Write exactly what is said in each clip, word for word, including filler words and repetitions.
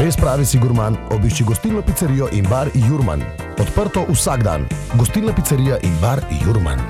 res pravi si gurman, obišči gostilno pizzerijo in bar Jurman. Odprto vsak dan. Gostilna pizzerija in bar Jurman.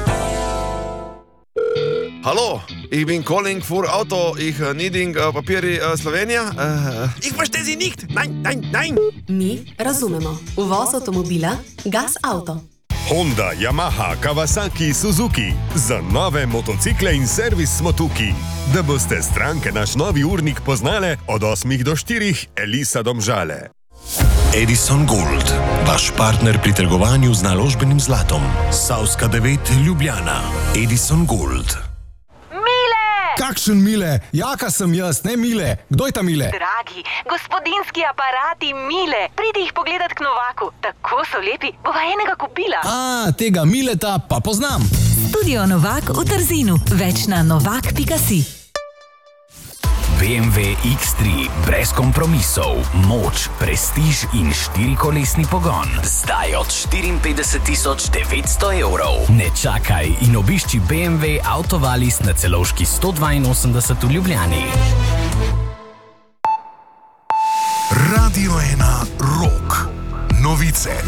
Hallo, ich bin calling für Auto, ich uh, needing uh, papiri uh, Slovenija. Uh, ich verstehe Sie nicht. Nein, nein, nein. Mi razumemo. Uvoz avtomobila Gas Auto. Honda, Yamaha, Kawasaki, Suzuki. Za nove motocikle in servis smo tukaj. Da boste stranke naš novi urnik poznale od osmih do štirih, Elisa Domžale. Edison Gold, vaš partner pri trgovanju z naložbenim zlatom. Savska devet, Ljubljana. Edison Gold. Kakšen Mile? Jaka sem jaz, ne Mile. Kdo je ta Mile? Dragi, gospodinski aparati Mile. Pridi jih pogledat k Novaku. Tako so lepi, bova enega kupila. A, tega Mileta pa poznam. Studio Novak v Trzinu. Več na novak pika si. B M W X tri, brez kompromisov, moč, prestiž in štirikolesni pogon. Zdaj od štiriinpetdeset tisoč devetsto evrov. Ne čakaj in obišči B M W Autovalis na Celovški sto dvainosemdeset v Ljubljani. Radio ena Rock. Novice.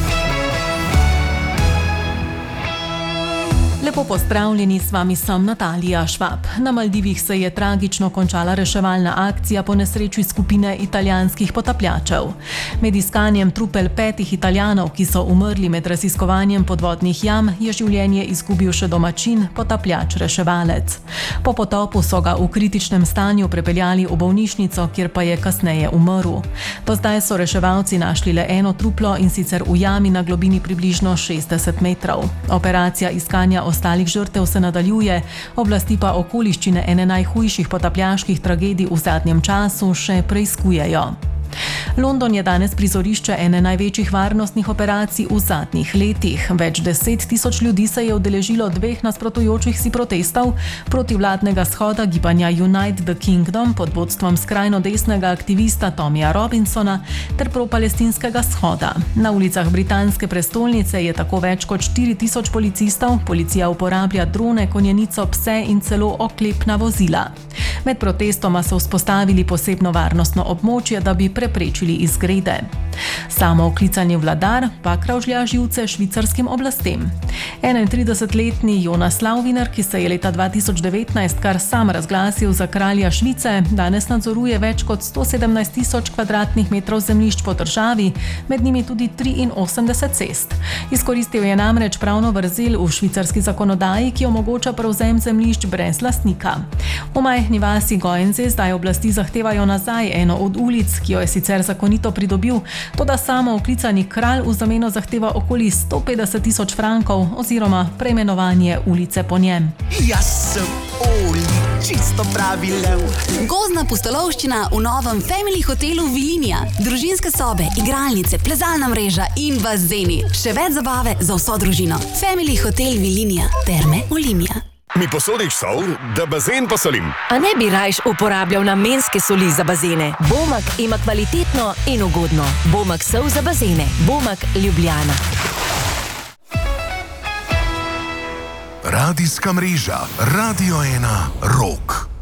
Lepo pozdravljeni, s vami sem Natalija Švab. Na Maldivih se je tragično končala reševalna akcija po nesreči skupine italijanskih potapljačev. Med iskanjem trupel petih Italijanov, ki so umrli med raziskovanjem podvodnih jam, je življenje izgubil še domačin, potapljač reševalec. Po potopu so ga v kritičnem stanju prepeljali v bolnišnico, kjer pa je kasneje umrl. Do zdaj so reševalci našli le eno truplo, in sicer v jami na globini približno šestdeset metrov. Operacija iskanja ostalih žrtev se nadaljuje, oblasti pa okoliščine ene najhujših potapljaških tragedij v zadnjem času še preiskujejo. London je danes prizorišče ene največjih varnostnih operacij v zadnjih letih. Več deset tisoč ljudi se je udeležilo dveh nasprotujočih si protestov proti vladnega shoda gibanja Unite the Kingdom pod vodstvom skrajno desnega aktivista Tomija Robinsona ter pro-palestinskega shoda. Na ulicah britanske prestolnice je tako več kot štiri tisoč policistov, policija uporablja drone, konjenico, pse in celo oklepna vozila. Med protestoma so vzpostavili posebno varnostno območje, da bi preprečili izgrede. Samo oklicani vladar pa kravžlja živce švicarskim oblastem. enaintridesetletni Jonas Lauwiner, ki se je leta dva tisoč devetnajst kar sam razglasil za kralja Švice, danes nadzoruje več kot sto sedemnajst tisoč kvadratnih metrov zemljišč po državi, med njimi tudi triinosemdeset cest. Izkoristil je namreč pravno vrzel v švicarski zakonodaji, ki omogoča prevzem zemljišč brez lastnika. V majhni vasi Goense zdaj oblasti zahtevajo nazaj eno od ulic, ki jo je sicer zakonito pridobil, toda samo oklicani kralj v zameno zahteva okoli sto petdeset tisoč frankov oziroma preimenovanje ulice po njem. Jaz sem Oli, čisto pravi lev. Gozdna pustolovščina v novem Family hotelu Vilinija. Družinske sobe, igralnice, plezalna mreža in bazeni. Še več zabave za vso družino. Family hotel Vilinija. Terme Olimia. Mi posodiš sol, da bazen posolim? A ne bi rajš uporabljal namenske soli za bazene? Bomak ima kvalitetno in ugodno. Bomak sol za bazene. Bomak Ljubljana. Radijska mreža Radio ena Rock.